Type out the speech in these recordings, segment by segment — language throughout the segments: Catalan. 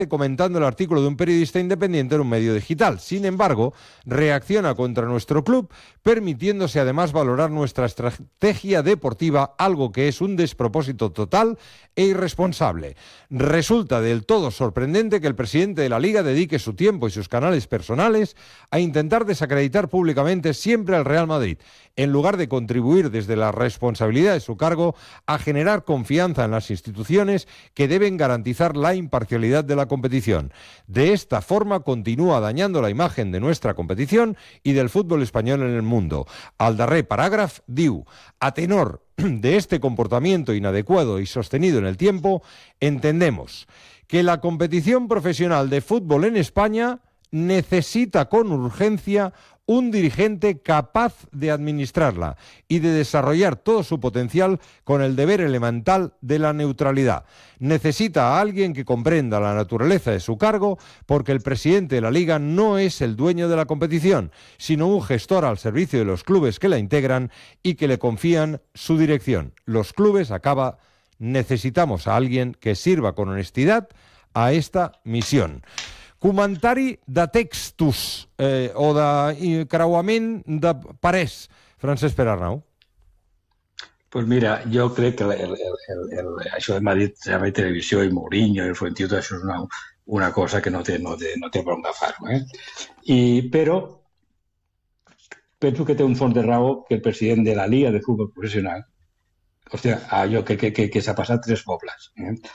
comentando el artículo de un periodista independiente en un medio digital. Sin embargo, reacciona contra nuestro club, permitiéndose además valorar nuestra estrategia deportiva, algo que es un despropósito total e irresponsable. Resulta del todo sorprendente que el presidente de la Liga dedique su tiempo y sus canales personales a intentar desacreditar públicamente siempre al Real Madrid, en lugar de contribuir desde la responsabilidad de su cargo a generar confianza en las instituciones que deben garantizar la imparcialidad de la competición. De esta forma continúa dañando la imagen de nuestra competición y del fútbol español en el mundo. Al darrer paràgraf diu: a tenor de este comportamiento inadecuado y sostenido en el tiempo, entendemos que la competición profesional de fútbol en España necesita con urgencia un dirigente capaz de administrarla y de desarrollar todo su potencial con el deber elemental de la neutralidad. Necesita a alguien que comprenda la naturaleza de su cargo, porque el presidente de la Liga no es el dueño de la competición, sino un gestor al servicio de los clubes que la integran y que le confían su dirección. Los clubes, necesitamos a alguien que sirva con honestidad a esta misión. Comentari de textos o de creuament de parers. Francesc Pere-Arnau. Pues mira, jo crec que això de Madrid, la televisió i Mourinho i el Florentino, tot això és una cosa que no té per on agafar-ho. Però penso que té un fons de raó que el president de la Liga de Futbol Professional, hòstia, allò que s'ha passat 3 pobles.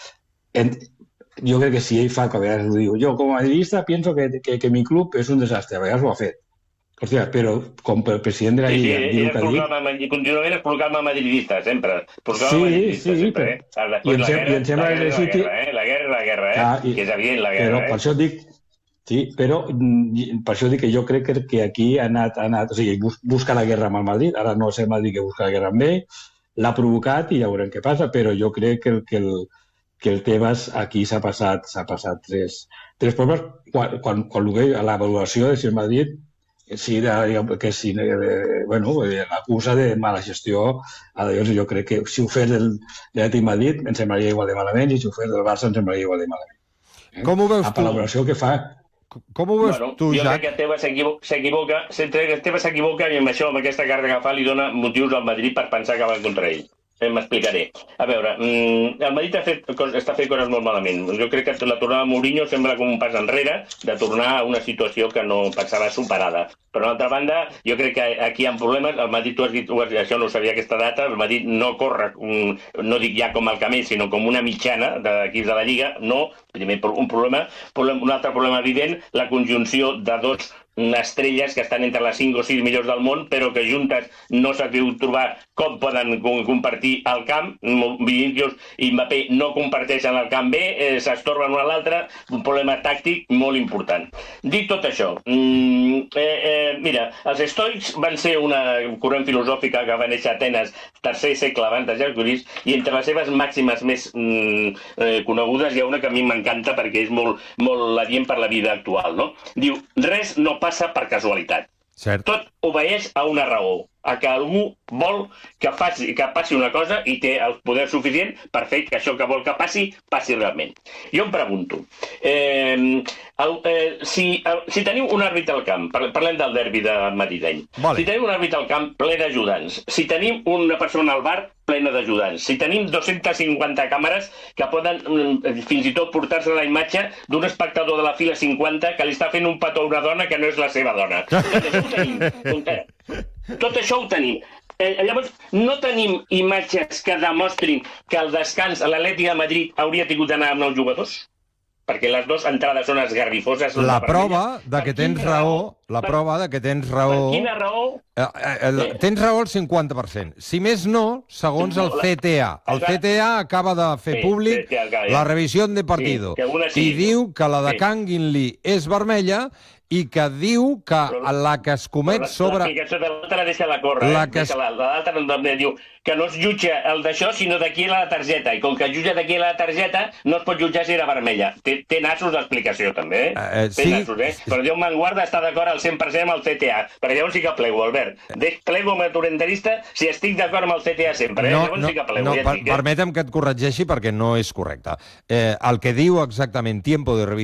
Jo crec que si ell fa, que a vegades ho diu, jo com a madridista pienso que mi club és un desastre, a vegades ho ha fet. Hòstia, però com el president de la Lliga diu que ha dit... Continuament és programa madridista, sempre. Sí, però... I em sembla legítim... La guerra, que és evident la guerra. Però per això dic... Sí, però per això dic que jo crec que aquí ha anat... O sigui, busca la guerra amb el Madrid, ara no sé el Madrid que busca la guerra amb ell, l'ha provocat i ja veurem què passa, però jo crec que el Tebas aquí s'ha passat 3 pobles quan ho veig a l'avaluació de si el Madrid l'acusa de mala gestió. Jo crec que si ho fes l'Atlètic Madrid em semblaria igual de malament i si ho fes del Barça em semblaria igual de malament. Com ho veus tu? A l'avaluació que fa... Com ho veus tu, Jack? Jo crec que Tebas s'equivoca i amb això, amb aquesta carta que fa, li dona motius al Madrid per pensar que va contra ell. M'explicaré. A veure, el Madrid està fent coses molt malament. Jo crec que la tornada de Mourinho sembla com un pas enrere de tornar a una situació que no pensava superada. Per una altra banda, jo crec que aquí hi ha problemes. El Madrid, tu has dit, això no ho sabia aquesta data, el Madrid no corre, no dic ja com el camell, sinó com una mitjana d'equips de la Lliga. No, primer un problema. Un altre problema evident, la conjunció de 2 estrelles que estan entre les 5 o 6 millors del món, però que juntes no s'ha pogut trobar com poden compartir el camp. Vinícius i Mbappé no comparteixen el camp bé, s'estorben un a l'altre, un problema tàctic molt important. Dit tot això, mira, els estoics van ser una corrent filosòfica que va néixer a Atenes, tercer segle abans de Hercules, i entre les seves màximes més conegudes hi ha una que a mi m'encanta perquè és molt adient per la vida actual, no? Diu, res no passa per casualitat. Cert. Tot obeeix a una raó, a que algú vol que passi una cosa i té el poder suficient per fer que això que vol que passi realment. Jo em pregunto, si teniu un àrbitre al camp, parlem del derbi de madrideny, si tenim un àrbitre al camp ple d'ajudants, si tenim una persona al bar plena d'ajudants, si tenim 250 càmeres que poden fins i tot portar-se la imatge d'un espectador de la fila 50 que li està fent un petó a una dona que no és la seva dona. Tot això ho tenim. Llavors, no tenim imatges que demostrin que al descans l'Atlètic de Madrid hauria tingut d'anar amb 9 jugadors? Perquè les 2 entrades són esgarrifoses. La prova de que tens raó... Per quina raó? Tens raó al 50%. Si més no, segons el CTA. El CTA acaba de fer públic la revisió de partido i diu que la de Canguinli és vermella i que diu que la que es comet sobre... L'explicació de l'altre deixa-la córrer. L'altre diu que no es jutja el d'això, sinó d'aquí la targeta. I com que jutja d'aquí la targeta, no es pot jutjar si era vermella. Té nassos d'explicació, també. Té nassos, Però Déu me'n guarda estar d'acord al 100% amb el CTA. Perquè llavors sí que plego, Albert. Plego amb el torrenterista si estic d'acord amb el CTA sempre. Llavors sí que plego. Permetem que et corregeixi perquè no és correcte. El que diu exactament Tiempo de Revista